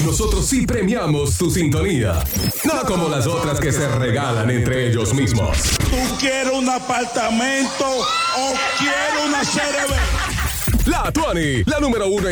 nosotros sí premiamos tu sintonía. No como las otras que se regalan entre ellos mismos. ¿Tú quieres un apartamento o quieres una CRB? La Tuani, la número 1